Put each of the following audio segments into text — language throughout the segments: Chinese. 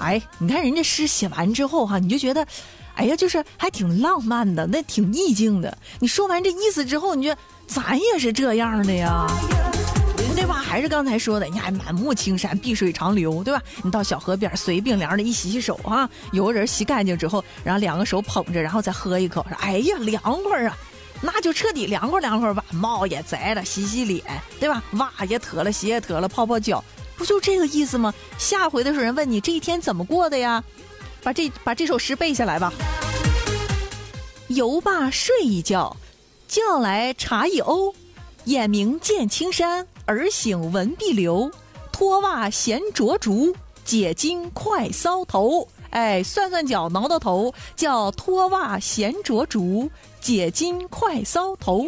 哎，你看人家诗写完之后哈，你就觉得，哎呀，就是还挺浪漫的，那挺意境的。你说完这意思之后，你觉得咱也是这样的呀，对吧？还是刚才说的，你看满目青山，碧水长流，对吧？你到小河边随便凉的一洗手啊，有个人洗干净之后，然后两个手捧着，然后再喝一口，说哎呀凉快啊，那就彻底凉快吧，帽也摘了，洗脸，对吧？袜也脱了，鞋也脱了，泡泡脚。不就这个意思吗？下回的时候人问你这一天怎么过的呀，把这首诗背下来吧。游罢睡一觉，觉来茶一瓯，眼明见青山，耳醒闻碧流。脱袜闲着竹，解襟快搔头。哎，算算脚挠挠头，叫脱袜闲着竹，解襟快搔头。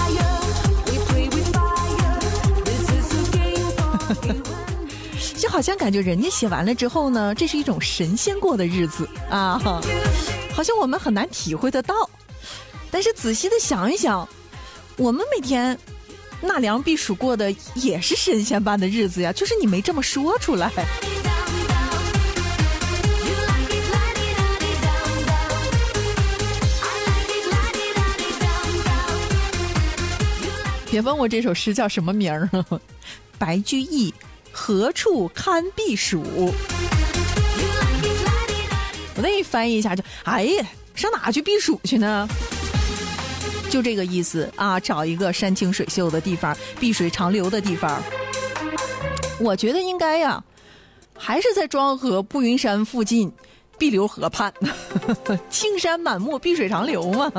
就好像感觉人家写完了之后呢，这是一种神仙过的日子啊，好像我们很难体会得到。但是仔细的想一想，我们每天纳凉避暑过的也是神仙般的日子呀，就是你没这么说出来。别问我这首诗叫什么名儿，白居易何处堪避暑。我再给你翻译一下，就哎呀，上哪去避暑去呢？就这个意思啊，找一个山清水秀的地方，碧水长流的地方。我觉得应该呀，还是在庄河步云山附近碧流河畔，青山满目，碧水长流嘛。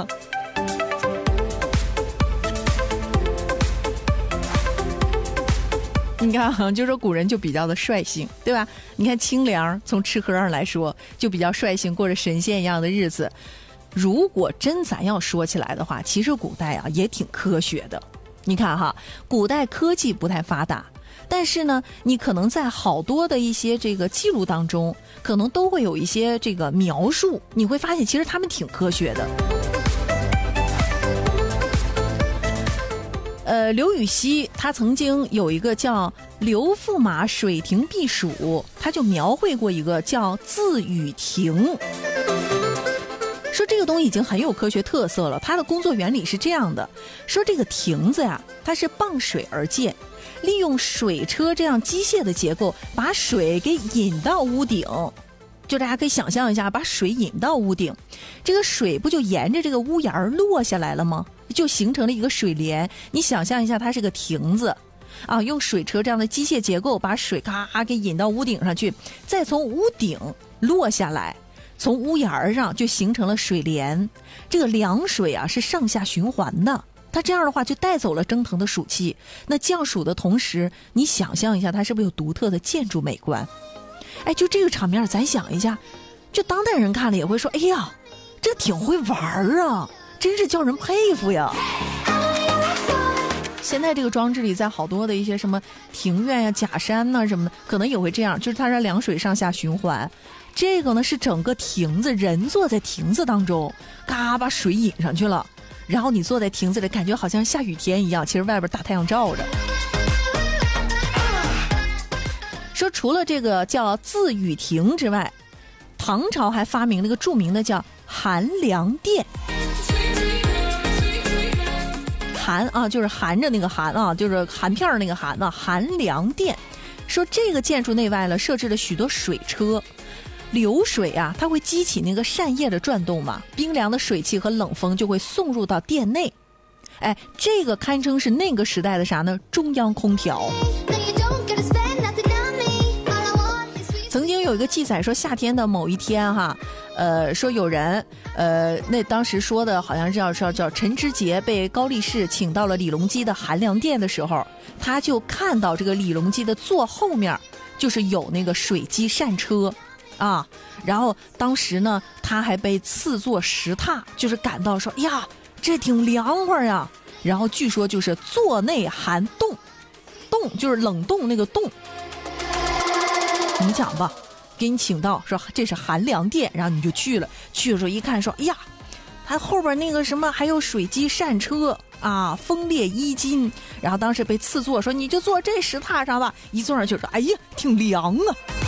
你看，就说古人就比较的率性，对吧？你看清凉，从吃喝上来说，就比较率性，过着神仙一样的日子。如果真咱要说起来的话，其实古代啊也挺科学的。你看哈，古代科技不太发达，但是呢，你可能在好多的一些这个记录当中，可能都会有一些这个描述，你会发现其实他们挺科学的。刘禹锡他曾经有一个叫刘驸马水亭避暑，他就描绘过一个叫自雨亭，说这个东西已经很有科学特色了。它的工作原理是这样的，说这个亭子呀，它是傍水而建，利用水车这样机械的结构，把水给引到屋顶。就大家可以想象一下，把水引到屋顶，这个水不就沿着这个屋檐落下来了吗？就形成了一个水帘。你想象一下，它是个亭子啊，用水车这样的机械结构把水咔给引到屋顶上去，再从屋顶落下来，从屋檐上就形成了水帘。这个凉水啊是上下循环的，它这样的话就带走了蒸腾的暑气。那降暑的同时，你想象一下，它是不是有独特的建筑美观？哎，就这个场面，咱想一下，就当代人看了也会说，哎呀，这挺会玩啊，真是叫人佩服呀。现在这个装置里，在好多的一些什么庭院呀、假山呐什么的，可能也会这样，就是它让凉水上下循环。这个呢是整个亭子，人坐在亭子当中，嘎把水引上去了，然后你坐在亭子里，感觉好像下雨天一样，其实外边大太阳照着。说除了这个叫自雨亭之外，唐朝还发明了一个著名的叫寒凉殿。寒啊，就是含着那个寒啊，就是含片那个寒啊，寒凉殿。说这个建筑内外呢设置了许多水车，流水啊，它会激起那个扇叶的转动嘛，冰凉的水汽和冷风就会送入到殿内。哎，这个堪称是那个时代的啥呢？中央空调。曾经有一个记载说，夏天的某一天哈，说有人，那当时说的好像是叫陈知节被高力士请到了李隆基的寒凉殿的时候，他就看到这个李隆基的座后面就是有那个水机扇车啊，然后当时呢他还被赐作石榻，就是感到说呀这挺凉快呀，然后据说就是座内寒冻，冻就是冷冻那个冻。你讲吧，给你请到说这是寒凉殿，然后你就去了，去的时候一看说，哎呀，它后边那个什么还有水机扇车啊，风列衣襟，然后当时被赐座说你就坐这石榻上吧，一坐上去说，哎呀挺凉啊。